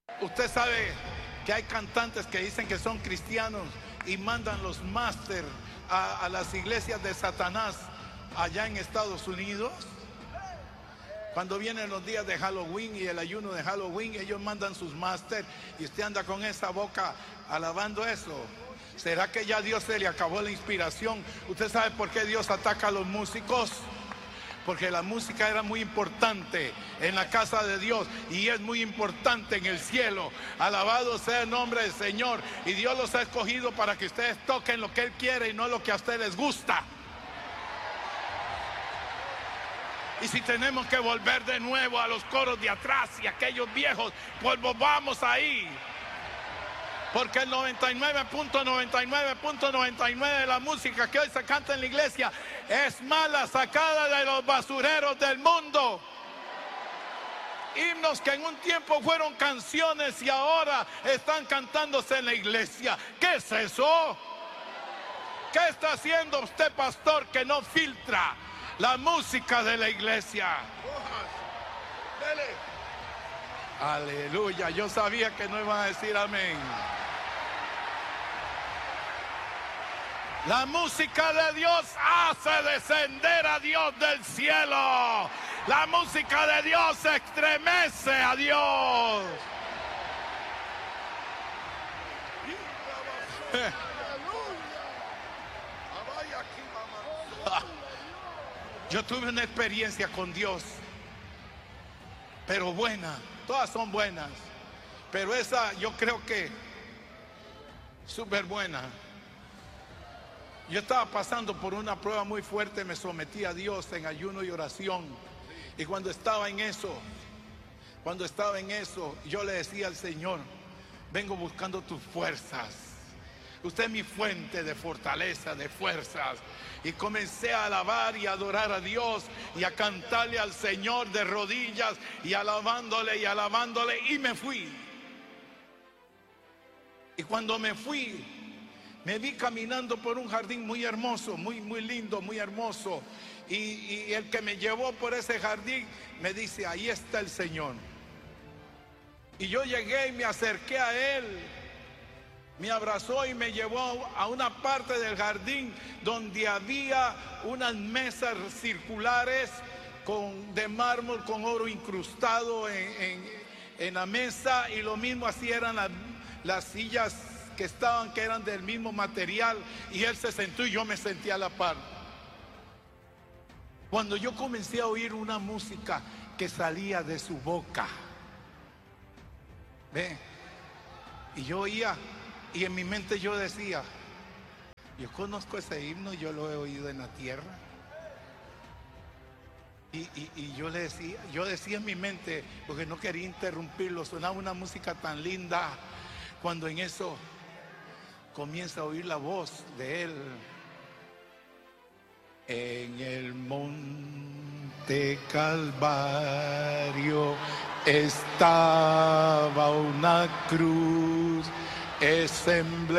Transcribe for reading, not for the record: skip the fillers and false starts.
Usted sabe que hay cantantes que dicen que son cristianos y mandan los máster a las iglesias de Satanás allá en Estados Unidos. Cuando vienen los días de Halloween y el ayuno de Halloween, ellos mandan sus máster y usted anda con esa boca alabando eso. ¿Será que ya a Dios se le acabó la inspiración? ¿Usted sabe por qué Dios ataca a los músicos? Porque la música era muy importante en la casa de Dios y es muy importante en el cielo. Alabado sea el nombre del Señor. Y Dios los ha escogido para que ustedes toquen lo que Él quiere y no lo que a ustedes les gusta. Y si tenemos que volver de nuevo a los coros de atrás y aquellos viejos, pues volvamos ahí. Porque el 99.99.99 de la música que hoy se canta en la iglesia es mala, sacada de los basureros del mundo. Himnos que en un tiempo fueron canciones y ahora están cantándose en la iglesia. ¿Qué es eso? ¿Qué está haciendo usted, pastor, que no filtra la música de la iglesia? Aleluya, yo sabía que no iban a decir amén. La música de Dios hace descender a Dios del cielo. La música de Dios estremece a Dios. Yo tuve una experiencia con Dios, pero buena, todas son buenas, pero esa yo creo que súper buena. Yo estaba pasando por una prueba muy fuerte, me sometí a Dios en ayuno y oración. Y cuando estaba en eso, yo le decía al Señor, vengo buscando tus fuerzas. Usted es mi fuente de fortaleza, de fuerzas. Y comencé a alabar y adorar a Dios y a cantarle al Señor de rodillas y alamándole y me fui. Y cuando me fui, me vi caminando por un jardín muy hermoso, muy lindo, muy hermoso. Y el que me llevó por ese jardín me dice, ahí está el Señor. Y yo llegué y me acerqué a Él. Me abrazó y me llevó a una parte del jardín donde había unas mesas circulares de mármol con oro incrustado en la mesa. Y lo mismo así eran las sillas que eran del mismo material, y Él se sentó y yo me senté a la par. Cuando yo comencé a oír una música que salía de su boca, y yo oía, y en mi mente yo decía, yo conozco ese himno, yo lo he oído en la tierra. Y yo decía en mi mente, porque no quería interrumpirlo, sonaba una música tan linda, cuando en eso comienza a oír la voz de Él. En el monte Calvario estaba una cruz, es emblema